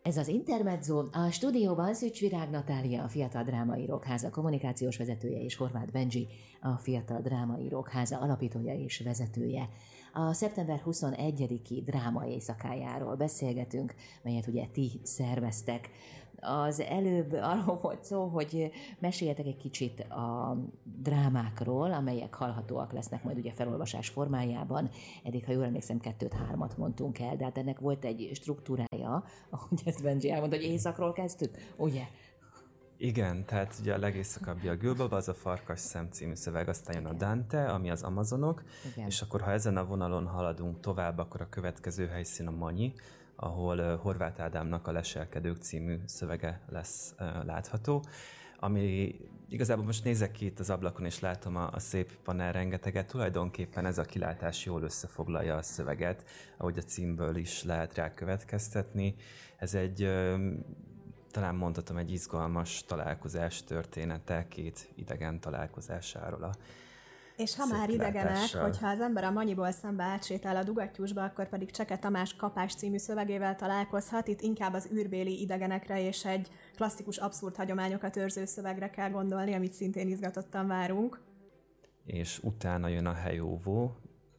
Ez az Intermezzo, a stúdióban Szűcs Virág Natália, a Fiatal Drámaírók Háza kommunikációs vezetője, és Horváth Benji, a Fiatal Drámaírók Háza alapítója és vezetője. A szeptember 21-i dráma éjszakájáról beszélgetünk, melyet ugye ti szerveztek. Az előbb arról volt szó, hogy meséljetek egy kicsit a drámákról, amelyek hallhatóak lesznek majd ugye felolvasás formájában. Eddig, ha jól emlékszem, 2-3 mondtunk el, de hát ennek volt egy struktúrája, ahogy ezt Benji elmondta, hogy éjszakról kezdtük, ugye? Igen, tehát ugye a legészakabbi a Gülbaba, az a Farkas szem című szöveg, aztán jön a Dante, ami az Amazonok, igen. És akkor ha ezen a vonalon haladunk tovább, akkor a következő helyszín a Manyi, ahol Horváth Ádámnak a Leselkedők című szövege lesz látható, ami igazából most nézek ki itt az ablakon, és látom a szép panel rengeteget, tulajdonképpen ez a kilátás jól összefoglalja a szöveget, ahogy a címből is lehet rá következtetni. Ez egy talán mondhatom egy izgalmas találkozás története, két idegen találkozásáról. És ha már idegenek, hogyha az ember a Manyiból szembe átsétál a Dugattyúsba, akkor pedig Cseke Tamás Kapás című szövegével találkozhat. Itt inkább az űrbéli idegenekre és egy klasszikus abszurd hagyományokat őrző szövegre kell gondolni, amit szintén izgatottan várunk. És utána jön a Helyóvó.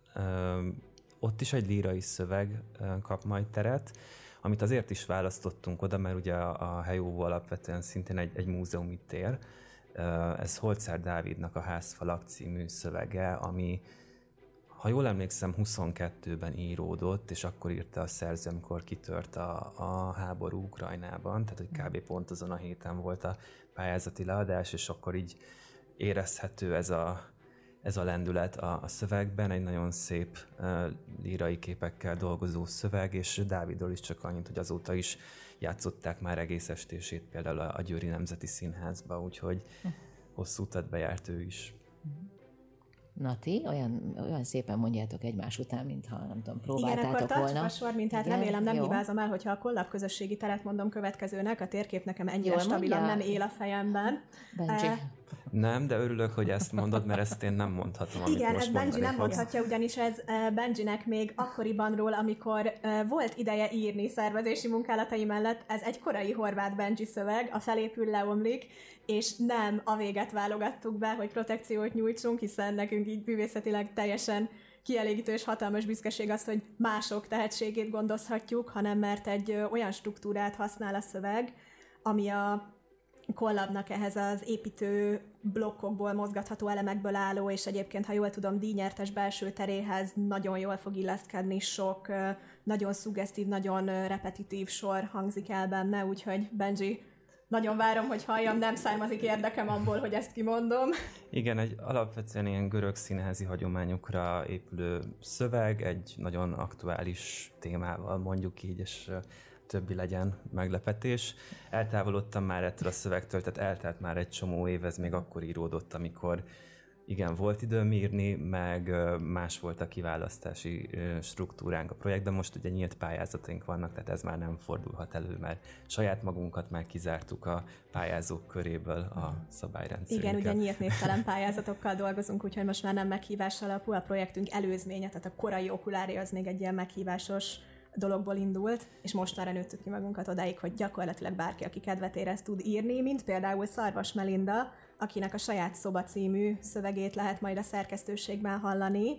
Ott is egy lírai szöveg kap majd teret, amit azért is választottunk oda, mert ugye a Helyóvó alapvetően szintén egy múzeumi tér. Ez Holcár Dávidnak a Házfalak című szövege, ami, ha jól emlékszem, 22-ben íródott, és akkor írta a szerző, amikor kitört a háború Ukrajnában, tehát hogy kb. Pont azon a héten volt a pályázati leadás, és akkor így érezhető ez a lendület a szövegben, egy nagyon szép lírai képekkel dolgozó szöveg, és Dávidról is csak annyit, hogy azóta is játszották már egész estését például a Győri Nemzeti Színházba, úgyhogy hosszú utat bejárt ő is. Nati, olyan szépen mondjátok egymás után, mintha nem tudom, próbáltátok volna. Igen, akkor tartsuk a sor mintát, remélem nem hibázom el, hogyha a kollab közösségi teret mondom következőnek, a térkép nekem ennyire stabilan nem él a fejemben. Benji. Nem, de örülök, hogy ezt mondod, mert ezt én nem mondhatom, amit igen, most ezt Benji nem fogsz. mondhatja, ugyanis ez Benjinek még akkoribanról, amikor volt ideje írni szervezési munkálatai mellett, ez egy korai Horváth Benji szöveg, a felépül leomlik, és nem a véget válogattuk be, hogy protekciót nyújtsunk, hiszen nekünk így művészetileg teljesen kielégítő és hatalmas büszkeség az, hogy mások tehetségét gondozhatjuk, hanem mert egy olyan struktúrát használ a szöveg, ami a kollabnak ehhez az építő blokkokból, mozgatható elemekből álló, és egyébként, ha jól tudom, díjnyertes belső teréhez nagyon jól fog illeszkedni, sok nagyon szuggesztív, nagyon repetitív sor hangzik el benne, úgyhogy Benji, nagyon várom, hogy halljam, nem származik érdekem abból, hogy ezt kimondom. Igen, egy alapvetően ilyen görög színházi hagyományokra épülő szöveg, egy nagyon aktuális témával mondjuk így, és többi legyen meglepetés. Eltávolodtam már ettől a szövegtől, tehát eltelt már egy csomó év, ez még akkor íródott, amikor igen, volt időm írni, meg más volt a kiválasztási struktúránk a projektben, most ugye nyílt pályázataink vannak, tehát ez már nem fordulhat elő, mert saját magunkat már kizártuk a pályázók köréből a szabályrendszerünket. Igen, ugye nyílt névtelen pályázatokkal dolgozunk, úgyhogy most már nem meghívás alapú, a projektünk előzménye, tehát a korai okulári az még egy ilyen meghívásos dologból indult, és mostanra nőttük ki magunkat odáig, hogy gyakorlatilag bárki, aki kedvet érez, tud írni, mint például Szarvas Melinda, akinek a Saját szoba című szövegét lehet majd a szerkesztőségben hallani.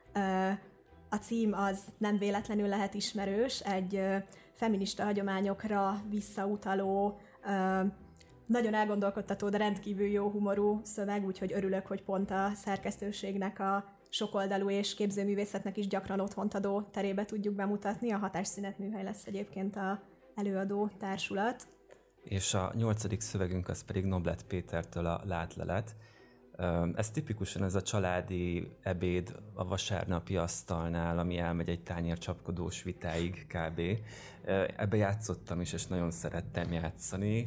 A cím az nem véletlenül lehet ismerős, egy feminista hagyományokra visszautaló, nagyon elgondolkodtató, de rendkívül jó humorú szöveg, úgyhogy örülök, hogy pont a szerkesztőségnek a sokoldalú és képzőművészetnek is gyakran otthont adó terébe tudjuk bemutatni. A Hatásszünet műhely lesz egyébként a előadó társulat. És a 8. szövegünk az pedig Noblet Pétertől a Látlelet. Ez tipikusan ez a családi ebéd a vasárnapi asztalnál, ami elmegy egy tányércsapkodós vitáig kb. Ebbe játszottam is, és nagyon szerettem játszani.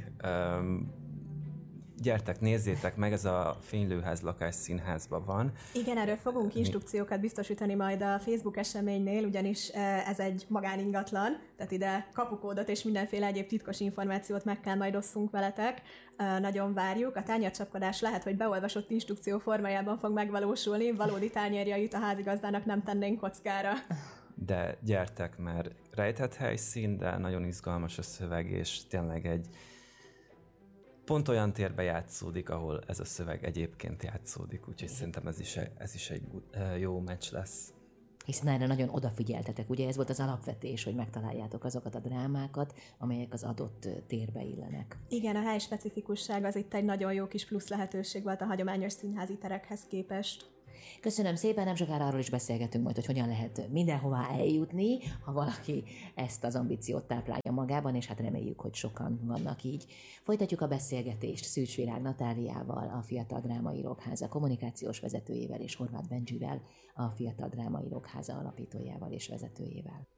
Gyertek, nézzétek meg, ez a Fénylőház lakásszínházban van. Igen, erről fogunk instrukciókat biztosítani majd a Facebook eseménynél, ugyanis ez egy magáningatlan, tehát ide kapukódot és mindenféle egyéb titkos információt meg kell majd osszunk veletek. Nagyon várjuk. A tányércsapkodás lehet, hogy beolvasott instrukció formájában fog megvalósulni, valódi tányérjait a házigazdának nem tennénk kockára. de gyertek, mert rejtett helyszín, de nagyon izgalmas a szöveg, és tényleg egy pont olyan térbe játszódik, ahol ez a szöveg egyébként játszódik, úgyhogy szerintem ez is egy jó meccs lesz. Hiszen erre nagyon odafigyeltetek, ugye ez volt az alapvetés, hogy megtaláljátok azokat a drámákat, amelyek az adott térbe illenek. Igen, a hely specifikusság az itt egy nagyon jó kis plusz lehetőség volt a hagyományos színházi terekhez képest. Köszönöm szépen, nem sokára arról is beszélgetünk majd, hogy hogyan lehet mindenhová eljutni, ha valaki ezt az ambíciót táplálja magában, és hát reméljük, hogy sokan vannak így. Folytatjuk a beszélgetést Szűcs Virág Natáliával, a Fiatal Drámaírók Háza kommunikációs vezetőjével, és Horváth Bendzsivel, a Fiatal Drámaírók Háza alapítójával és vezetőjével.